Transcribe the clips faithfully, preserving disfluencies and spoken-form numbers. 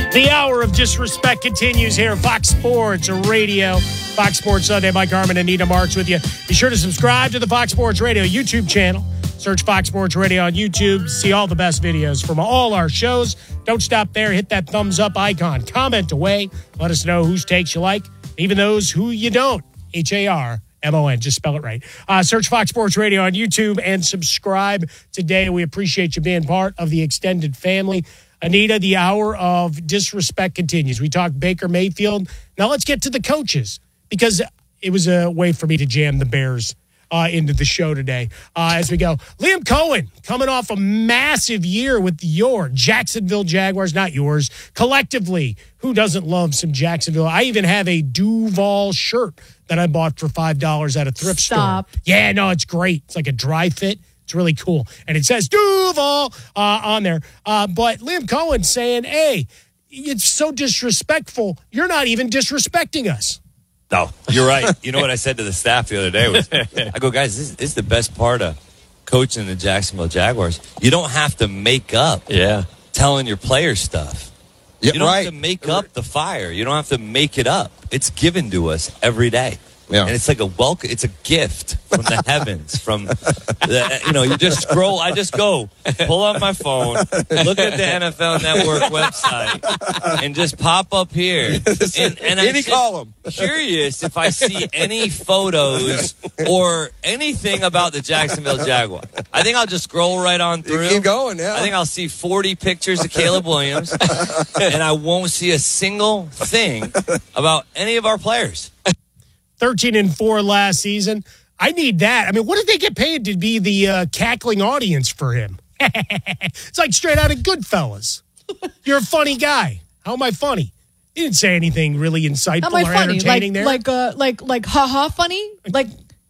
The hour of disrespect continues here. Fox Sports Radio. Fox Sports Sunday. Mike Harmon and Nina Marks with you. Be sure to subscribe to the Fox Sports Radio YouTube channel. Search Fox Sports Radio on YouTube. See all the best videos from all our shows. Don't stop there. Hit that thumbs up icon. Comment away. Let us know whose takes you like, even those who you don't. H A R M O N. Just spell it right. Uh, search Fox Sports Radio on YouTube and subscribe today. We appreciate you being part of the extended family. Anita, the hour of disrespect continues. We talked Baker Mayfield. Now let's get to the coaches, because it was a way for me to jam the Bears uh, into the show today uh, as we go. Liam Cohen coming off a massive year with your Jacksonville Jaguars, not yours. Collectively, who doesn't love some Jacksonville? I even have a Duval shirt that I bought for five dollars at a thrift Stop. store. Yeah, no, it's great. It's like a dry fit. It's really cool. And it says Duval uh, on there. Uh, but Liam Cohen saying, hey, it's so disrespectful. You're not even disrespecting us. No, you're right. You know what I said to the staff the other day was, I go, guys, this, this is the best part of coaching the Jacksonville Jaguars. You don't have to make up yeah. telling your players stuff. Yeah, you don't right. have to make up the fire. You don't have to make it up. It's given to us every day. Yeah. And it's like a welcome. It's a gift from the heavens. From the, you know, you just scroll. I just go pull up my phone, look at the N F L Network website, and just pop up here. And, and Any I'm column. curious if I see any photos or anything about the Jacksonville Jaguars. I think I'll just scroll right on through. You keep going. Yeah. I think I'll see forty pictures of Caleb Williams, and I won't see a single thing about any of our players. thirteen and four last season. I need that. I mean, what did they get paid to be the uh, cackling audience for him? It's like straight out of Goodfellas. You're a funny guy. How am I funny? You didn't say anything really insightful Am I or funny? entertaining Like, there. like, uh, like, like, ha ha, funny? Like,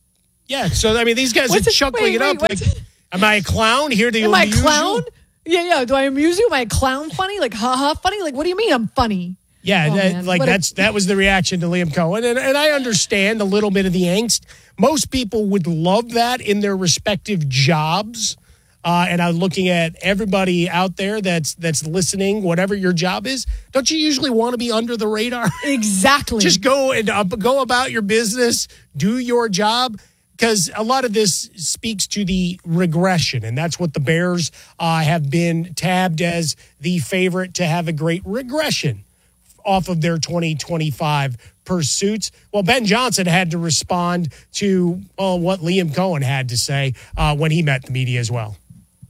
Yeah, so, I mean, these guys What's are it- chuckling wait, it up. wait, Like, what's- am I a clown here to am I a amuse you? clown? Yeah, yeah. Do I amuse you? Am I a clown funny? Like, ha ha, funny? Like, what do you mean I'm funny? Yeah, Oh, that, man. like What a- that's that was the reaction to Liam Cohen, and and I understand a little bit of the angst. Most people would love that in their respective jobs, uh, and I'm looking at everybody out there that's that's listening. Whatever your job is, don't you usually want to be under the radar? Exactly. Just go and uh, go about your business, do your job. Because a lot of this speaks to the regression, and that's what the Bears uh, have been tabbed as the favorite to have a great regression off of their twenty twenty-five pursuits. Well, Ben Johnson had to respond to well, what Liam Cohen had to say uh, when he met the media as well.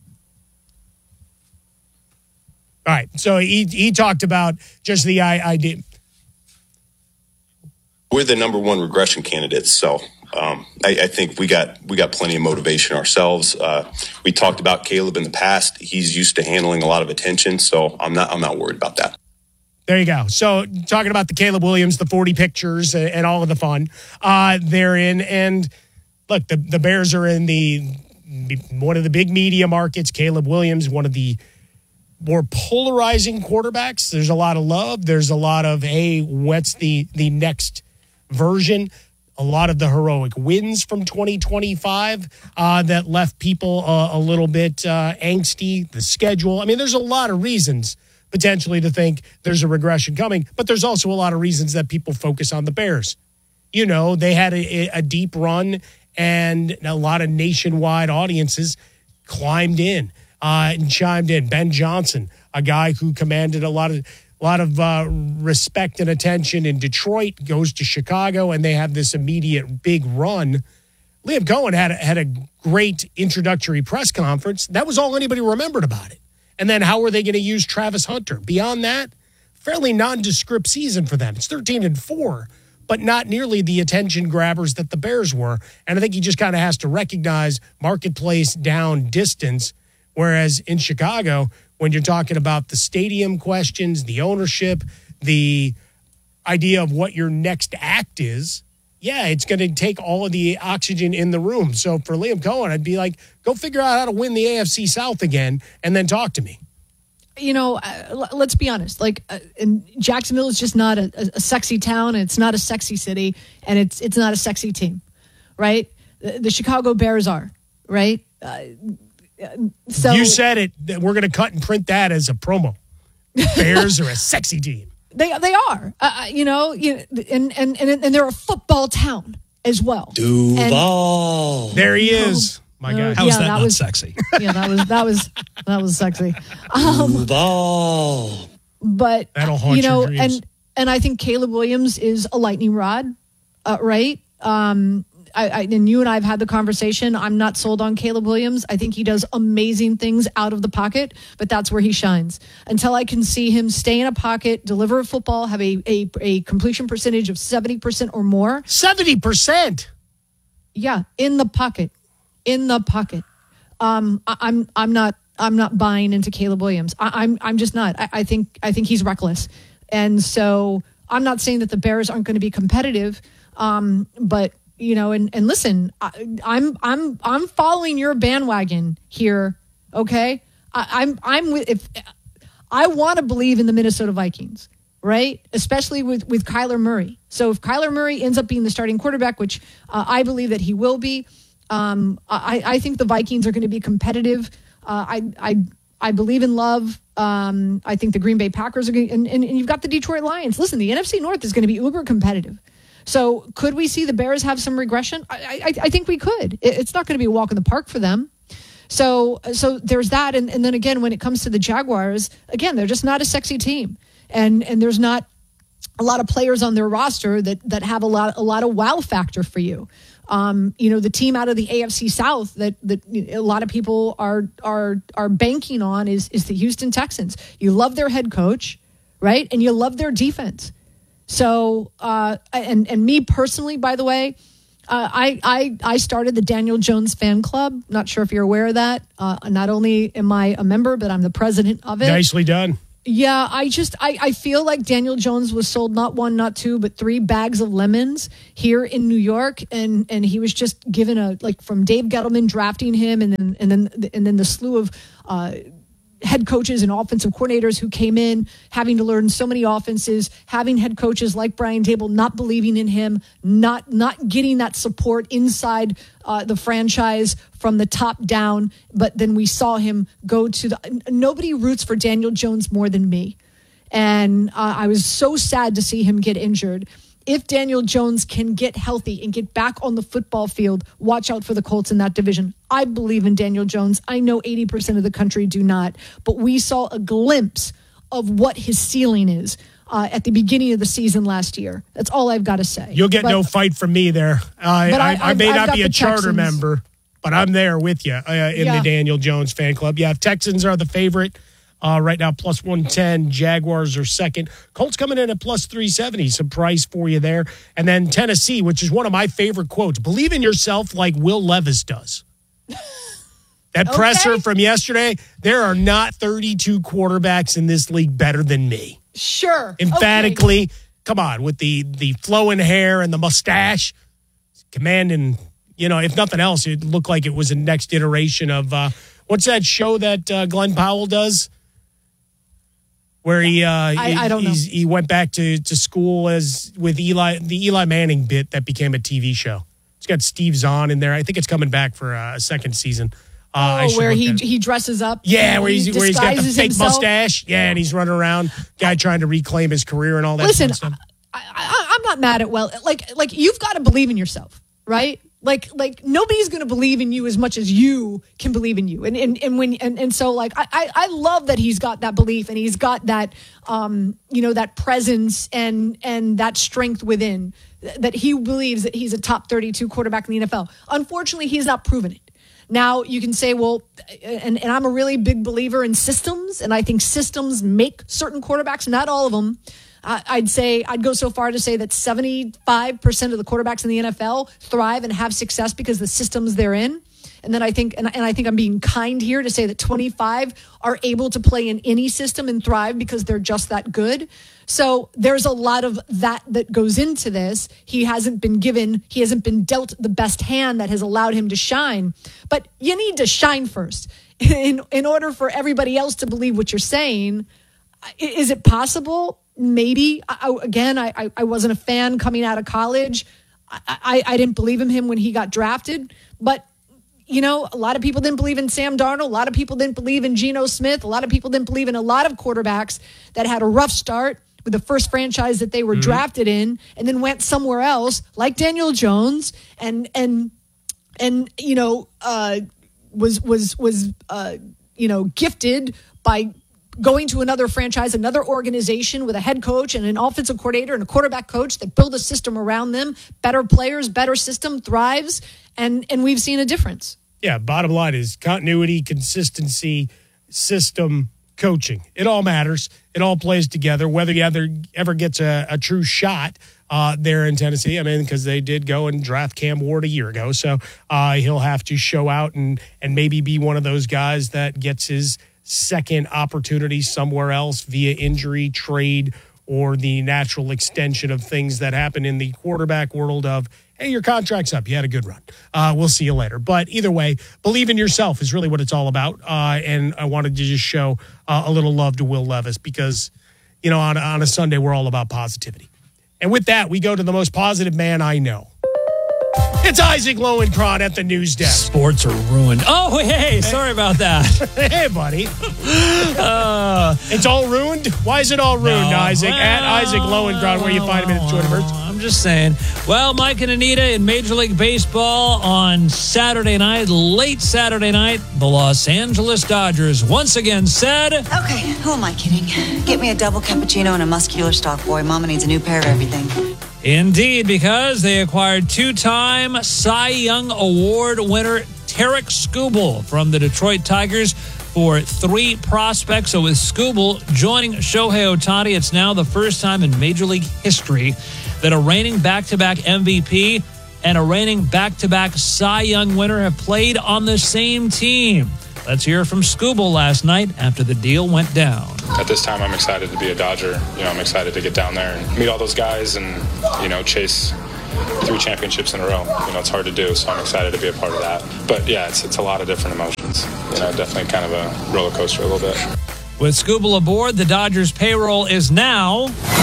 All right, so he he talked about just the idea. We're the number one regression candidates, so um, I, I think we got we got plenty of motivation ourselves. Uh, we talked about Caleb in the past; he's used to handling a lot of attention, so I'm not I'm not worried about that. There you go. So talking about the Caleb Williams, the forty pictures, and, and all of the fun uh, therein. And look, the, the Bears are in the one of the big media markets. Caleb Williams, one of the more polarizing quarterbacks. There's a lot of love. There's a lot of, hey, what's the, the next version? A lot of the heroic wins from twenty twenty-five uh, that left people uh, a little bit uh, angsty. The schedule. I mean, there's a lot of reasons potentially to think there's a regression coming, but there's also a lot of reasons that people focus on the Bears. You know, they had a, a deep run and a lot of nationwide audiences climbed in uh, and chimed in. Ben Johnson, a guy who commanded a lot of a lot of uh, respect and attention in Detroit, goes to Chicago, and they have this immediate big run. Liam Cohen had a, had a great introductory press conference. That was all anybody remembered about it. And then how are they going to use Travis Hunter? Beyond that, fairly nondescript season for them. It's thirteen and four, but not nearly the attention grabbers that the Bears were. And I think he just kind of has to recognize marketplace down distance. Whereas in Chicago, when you're talking about the stadium questions, the ownership, the idea of what your next act is, yeah, it's going to take all of the oxygen in the room. So for Liam Cohen, I'd be like, go figure out how to win the A F C South again and then talk to me. You know, uh, let's be honest. Like, uh, and Jacksonville is just not a, a sexy town. And it's not a sexy city, and it's it's not a sexy team, right? The, the Chicago Bears are, right? Uh, so you said it. That we're going to cut and print that as a promo. Bears are a sexy team. They they are. Uh, you know, you, and, and, and, and they're a football town as well. Duval. And, there he is. My God. How is yeah, that, that not was, sexy? Yeah, that was, that was, that was sexy. Um, Duval. But, That'll haunt you know, your dreams. and, and I think Caleb Williams is a lightning rod, uh, right? Um, I, I, and you and I have had the conversation. I'm not sold on Caleb Williams. I think he does amazing things out of the pocket, but that's where he shines. Until I can see him stay in a pocket, deliver a football, have a, a, a completion percentage of seventy percent or more. seventy percent. Yeah, in the pocket. In the pocket. Um, I, I'm I'm not I'm not buying into Caleb Williams. I, I'm I'm just not. I, I think I think he's reckless. And so I'm not saying that the Bears aren't going to be competitive, um, but you know, and, and listen, I, I'm I'm I'm following your bandwagon here. Okay, I, I'm I'm with if I want to believe in the Minnesota Vikings, right? Especially with with Kyler Murray. So if Kyler Murray ends up being the starting quarterback, which uh, I believe that he will be, um, I I think the Vikings are going to be competitive. Uh, I I I believe in Love. Um, I think the Green Bay Packers are going, and, and and you've got the Detroit Lions. Listen, the N F C North is going to be uber competitive. So could we see the Bears have some regression? I, I, I think we could. It's not going to be a walk in the park for them. So so there's that. And, and then again, when it comes to the Jaguars, again, they're just not a sexy team. And and there's not a lot of players on their roster that that have a lot a lot of wow factor for you. Um, you know, the team out of the A F C South that that a lot of people are are are banking on is is the Houston Texans. You love their head coach, right? And you love their defense. So, uh, and and me personally, by the way, uh, I I I started the Daniel Jones fan club. Not sure if you're aware of that. Uh, not only am I a member, but I'm the president of it. Nicely done. Yeah, I just I, I feel like Daniel Jones was sold not one, not two, but three bags of lemons here in New York, and and he was just given a like from Dave Gettleman drafting him, and then and then and then the slew of uh, head coaches and offensive coordinators who came in, having to learn so many offenses, having head coaches like Brian Daboll not believing in him, not not getting that support inside uh, the franchise from the top down. But then we saw him go to the. Nobody roots for Daniel Jones more than me, and uh, I was so sad to see him get injured. If Daniel Jones can get healthy and get back on the football field, watch out for the Colts in that division. I believe in Daniel Jones. I know eighty percent of the country do not, but we saw a glimpse of what his ceiling is uh, at the beginning of the season last year. That's all I've got to say. You'll get but, no fight from me there. I, but I, I, I may I've, not I've be a charter Texans. member, but I'm there with you uh, in Yeah. the Daniel Jones fan club. Yeah, Texans are the favorite. Uh, right now, plus one ten. Jaguars are second. Colts coming in at plus three seventy. Some price for you there. And then Tennessee, which is one of my favorite quotes. Believe in yourself like Will Levis does. That Okay. presser from yesterday, there are not thirty-two quarterbacks in this league better than me. Sure. Emphatically, Okay. come on, with the, the flowing hair and the mustache, commanding, you know, if nothing else, it looked like it was a next iteration of, uh, what's that show that uh, Glenn Powell does? Where he, uh, I, I don't know. he's, he went back to, to school as with Eli, the Eli Manning bit that became a T V show. It's got Steve Zahn in there. I think it's coming back for uh, a second season. Uh, I Oh, should where look he at it. he dresses up. Yeah, where he's, where he's got the disguises fake himself. mustache. Yeah, and he's running around, guy trying to reclaim his career and all that Listen, fun stuff. I, I, I'm not mad at well. Like like you've got to believe in yourself, right? Like like nobody's going to believe in you as much as you can believe in you. And and and when and, and so like I, I I love that he's got that belief and he's got that um you know that presence and and that strength within that he believes that he's a top thirty-two quarterback in the N F L. Unfortunately, he's not proven it. Now you can say, well, and, and I'm a really big believer in systems, and I think systems make certain quarterbacks, not all of them. Uh, I'd say I'd go so far to say that seventy-five percent of the quarterbacks in the N F L thrive and have success because the systems they're in. And then I think, and, and I think I'm being kind here to say that twenty-five are able to play in any system and thrive because they're just that good. So there's a lot of that that goes into this. He hasn't been given, he hasn't been dealt the best hand that has allowed him to shine. But you need to shine first in in order for everybody else to believe what you're saying. Is it possible? Maybe. I, again, I, I wasn't a fan coming out of college. I, I, I didn't believe in him when he got drafted. But you know, a lot of people didn't believe in Sam Darnold. A lot of people didn't believe in Geno Smith. A lot of people didn't believe in a lot of quarterbacks that had a rough start with the first franchise that they were mm-hmm. drafted in and then went somewhere else, like Daniel Jones, and, and, and you know, uh, was, was, was uh, you know, gifted by going to another franchise, another organization with a head coach and an offensive coordinator and a quarterback coach that build a system around them, better players, better system, thrives, and and we've seen a difference. Yeah, bottom line is continuity, consistency, system, coaching. It all matters. It all plays together, whether you ever, ever gets a, a true shot uh, there in Tennessee. I mean, because they did go and draft Cam Ward a year ago, so uh, he'll have to show out and and maybe be one of those guys that gets his second opportunity somewhere else via injury, trade, or the natural extension of things that happen in the quarterback world of, hey, your contract's up. You had a good run. Uh, we'll see you later. But either way, believe in yourself is really what it's all about. Uh, and I wanted to just show uh, a little love to Will Levis because, you know, on, on a Sunday, we're all about positivity. And with that, we go to the most positive man I know. It's Isaac Lowenkron at the news desk. Sports are ruined. Oh, hey, sorry about that. Hey, buddy. Uh, it's all ruined? Why is it all ruined, no, Isaac? Well, at Isaac Lowenkron, where you find him in the Twitterverse. I'm just saying. Well, Mike and Anita in Major League Baseball on Saturday night, late Saturday night, the Los Angeles Dodgers once again said... Okay, who am I kidding? Get me a double cappuccino and a muscular stock, boy. Mama needs a new pair of everything. Indeed, because they acquired two-time Cy Young Award winner Tarik Skubal from the Detroit Tigers for three prospects. So with Skubal joining Shohei Ohtani, it's now the first time in Major League history that a reigning back-to-back M V P and a reigning back-to-back Cy Young winner have played on the same team. Let's hear from Skubal last night after the deal went down. At this time, I'm excited to be a Dodger. You know, I'm excited to get down there and meet all those guys and, you know, chase three championships in a row. You know, it's hard to do, so I'm excited to be a part of that. But, yeah, it's it's a lot of different emotions. You know, definitely kind of a roller coaster a little bit. With Skubal aboard, the Dodgers' payroll is now...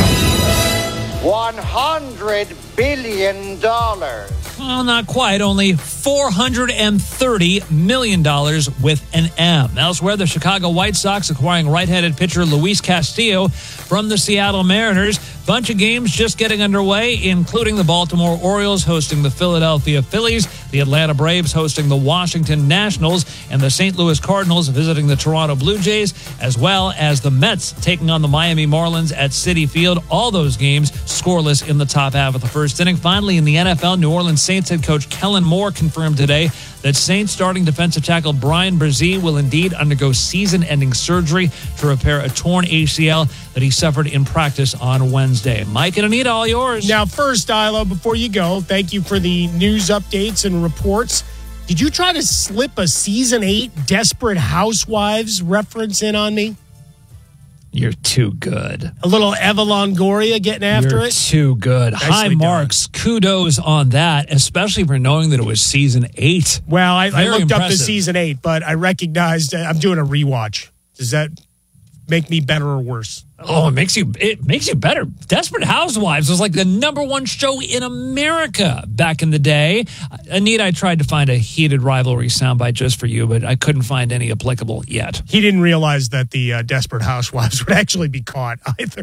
one hundred billion dollars. Well, not quite. Only four hundred thirty million dollars with an M. Elsewhere, the Chicago White Sox acquiring right-handed pitcher Luis Castillo from the Seattle Mariners. Bunch of games just getting underway, including the Baltimore Orioles hosting the Philadelphia Phillies, the Atlanta Braves hosting the Washington Nationals, and the Saint Louis Cardinals visiting the Toronto Blue Jays, as well as the Mets taking on the Miami Marlins at Citi Field. All those games scoreless in the top half of the first inning. Finally, in the N F L, New Orleans Saints head coach Kellen Moore confirmed today that Saints starting defensive tackle Brian Brzee will indeed undergo season-ending surgery to repair a torn A C L that he suffered in practice on Wednesday. Mike and Anita, all yours. Now, first, Ilo, before you go, thank you for the news updates and reports. Did you try to slip a season eight Desperate Housewives reference in on me? You're too good. A little Eva Longoria getting after You're it? too good. Nicely High done. marks. Kudos on that, especially for knowing that it was season eight. Well, I, I looked impressive. up the season eight, but I recognized uh, I'm doing a rewatch. Does that make me better or worse? Oh, it makes you it makes you better. Desperate Housewives was like the number one show in America back in the day. Anita, I tried to find a heated rivalry soundbite just for you, but I couldn't find any applicable yet. He didn't realize that the uh, Desperate Housewives would actually be caught either.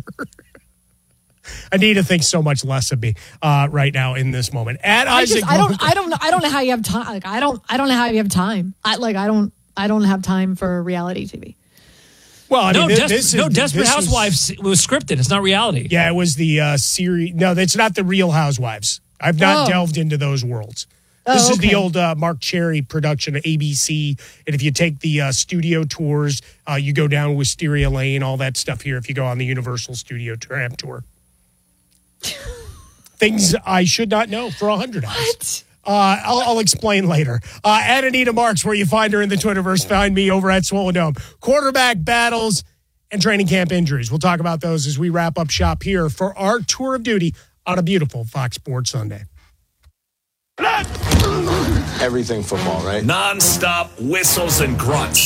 Anita thinks so much less of me uh, right now in this moment. At I Isaac, just, I don't, I don't, know, I don't know how you have time. Like, I don't, I don't know how you have time. I like, I don't, I don't have time for reality T V. Well, I no, mean, this, Des- this is, no, Desperate this Housewives was, was scripted. It's not reality. Yeah, it was the uh, series. No, it's not the Real Housewives. I've not Oh. delved into those worlds. Oh, This is okay. the old uh, Mark Cherry production of A B C. And if you take the uh, studio tours, uh, you go down Wisteria Lane, all that stuff here, if you go on the Universal Studio Tram Tour. Things I should not know for a hundred hours. What? Uh, I'll, I'll explain later. Uh, at Anita Marks, where you find her in the Twitterverse, find me over at Swollen Dome. Quarterback battles and training camp injuries. We'll talk about those as we wrap up shop here for our tour of duty on a beautiful Fox Sports Sunday. Everything football, right? Non-stop whistles and grunts.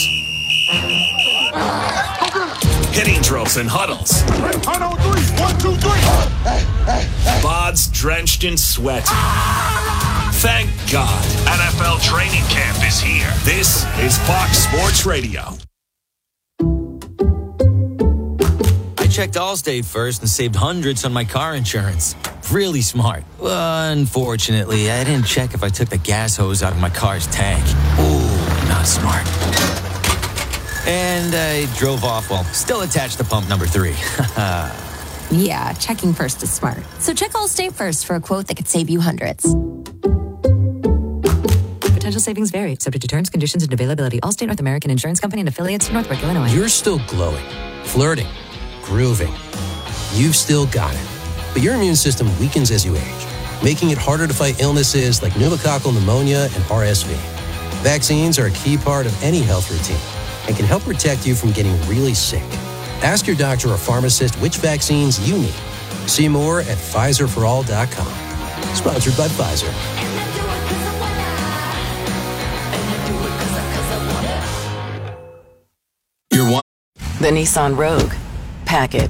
Hitting drills and huddles. One, two, three. Bods drenched in sweat. Thank God. N F L training camp is here. This is Fox Sports Radio. I checked Allstate first and saved hundreds on my car insurance. Really smart. Unfortunately, I didn't check if I took the gas hose out of my car's tank. Ooh, not smart. And I drove off while still attached to pump number three. Yeah, checking first is smart. So check Allstate first for a quote that could save you hundreds. Potential savings vary, subject to terms, conditions, and availability. Allstate North American Insurance Company and affiliates, Northbrook, Illinois. You're still glowing, flirting, grooving. You've still got it. But your immune system weakens as you age, making it harder to fight illnesses like pneumococcal pneumonia and R S V. Vaccines are a key part of any health routine and can help protect you from getting really sick. Ask your doctor or pharmacist which vaccines you need. See more at Pfizer for all dot com. Sponsored by Pfizer. You're one. The Nissan Rogue. Pack it.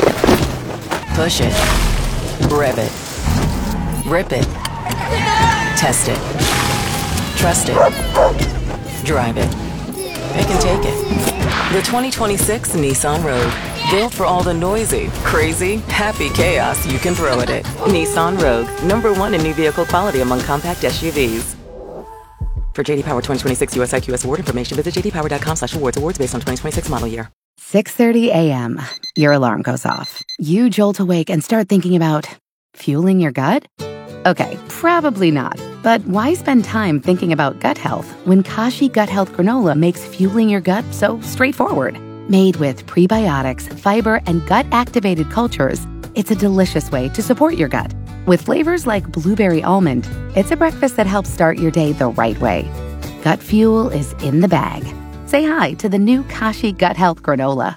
Push it. Rev it. Rip it. Test it. Trust it. Drive it. Pick and take it. The twenty twenty-six Nissan Rogue. Built for all the noisy, crazy, happy chaos you can throw at it. Nissan Rogue. Number one in new vehicle quality among compact S U Vs. For J D Power twenty twenty-six U S I Q S award information, visit j d power dot com slash awards. Awards based on twenty twenty-six model year. six thirty a.m. Your alarm goes off. You jolt awake and start thinking about fueling your gut? Okay, probably not. But why spend time thinking about gut health when Kashi Gut Health Granola makes fueling your gut so straightforward? Made with prebiotics, fiber, and gut-activated cultures, it's a delicious way to support your gut. With flavors like blueberry almond, it's a breakfast that helps start your day the right way. Gut fuel is in the bag. Say hi to the new Kashi Gut Health Granola.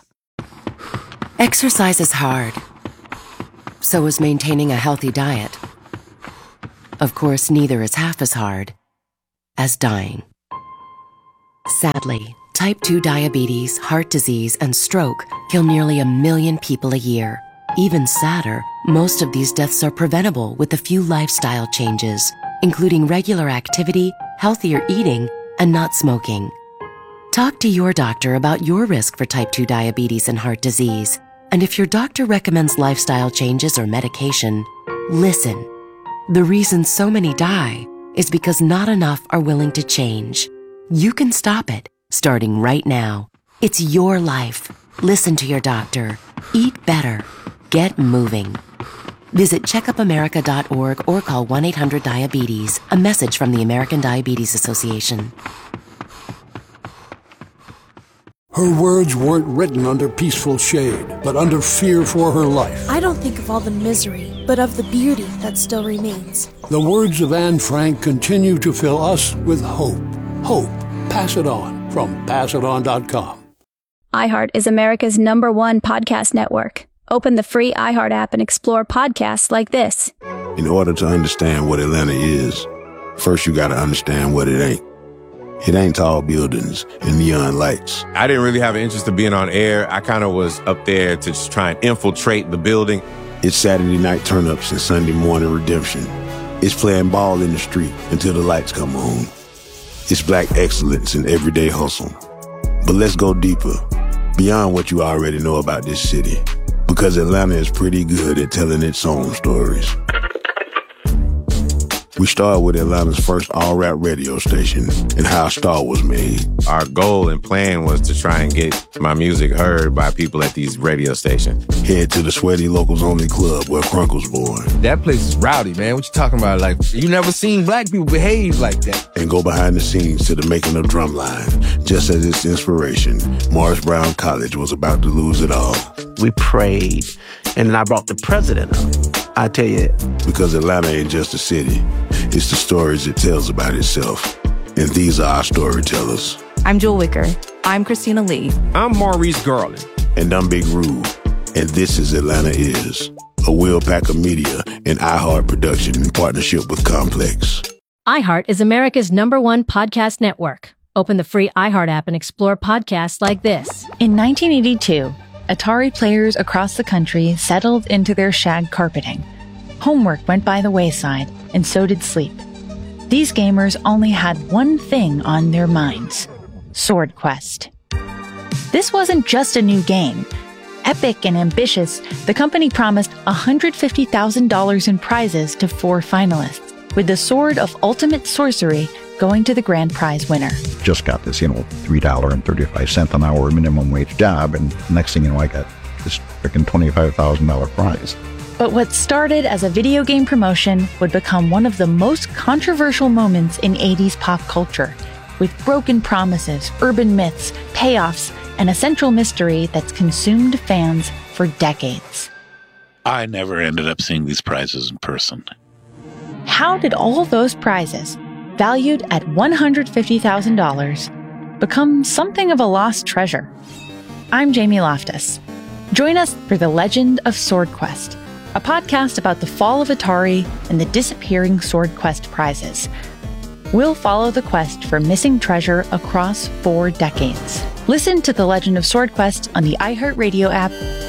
Exercise is hard. So is maintaining a healthy diet. Of course, neither is half as hard as dying. Sadly, type two diabetes, heart disease, and stroke kill nearly a million people a year. Even sadder, most of these deaths are preventable with a few lifestyle changes, including regular activity, healthier eating, and not smoking. Talk to your doctor about your risk for type two diabetes and heart disease. And if your doctor recommends lifestyle changes or medication, listen. The reason so many die is because not enough are willing to change. You can stop it, starting right now. It's your life. Listen to your doctor. Eat better. Get moving. Visit checkup america dot org or call one eight hundred diabetes. A message from the American Diabetes Association. Her words weren't written under peaceful shade, but under fear for her life. I don't think of all the misery, but of the beauty that still remains. The words of Anne Frank continue to fill us with hope. Hope. Pass it on from pass it on dot com. iHeart is America's number one podcast network. Open the free iHeart app and explore podcasts like this. In order to understand what Atlanta is, first you got to understand what it ain't. It ain't tall buildings and neon lights. I didn't really have an interest in being on air. I kind of was up there to just try and infiltrate the building. It's Saturday night turn-ups and Sunday morning redemption. It's playing ball in the street until the lights come on. It's black excellence in everyday hustle. But let's go deeper, beyond what you already know about this city, because Atlanta is pretty good at telling its own stories. We started with Atlanta's first all-rap radio station and how a star was made. Our goal and plan was to try and get my music heard by people at these radio stations. Head to the Sweaty Locals Only Club where Crunk was born. That place is rowdy, man. What you talking about? Like, you never seen black people behave like that. And go behind the scenes to the making of Drumline. Just as its inspiration, Morris Brown College was about to lose it all. We prayed, and then I brought the president up. I tell you. Because Atlanta ain't just a city. It's the stories it tells about itself. And these are our storytellers. I'm Jewel Wicker. I'm Christina Lee. I'm Maurice Garland. And I'm Big Rube. And this is Atlanta Is, a Will Packer Media and iHeart production in partnership with Complex. iHeart is America's number one podcast network. Open the free iHeart app and explore podcasts like this. In nineteen eighty-two, Atari players across the country settled into their shag carpeting. Homework went by the wayside, and so did sleep. these gamers only had one thing on their minds: Sword Quest. This wasn't just a new game. Epic and ambitious, the company promised one hundred fifty thousand dollars in prizes to four finalists, with the Sword of Ultimate Sorcery going to the grand prize winner. Just got this, you know, three dollars and thirty-five cents an hour minimum wage job, and next thing you know, I got this freaking twenty-five thousand dollars prize. But what started as a video game promotion would become one of the most controversial moments in eighties pop culture, with broken promises, urban myths, payoffs, and a central mystery that's consumed fans for decades. I never ended up seeing these prizes in person. How did all those prizes, valued at one hundred fifty thousand dollars, become something of a lost treasure? I'm Jamie Loftus. Join us for The Legend of Sword Quest, a podcast about the fall of Atari and the disappearing Sword Quest prizes. We'll follow the quest for missing treasure across four decades. Listen to The Legend of Sword Quest on the iHeartRadio app,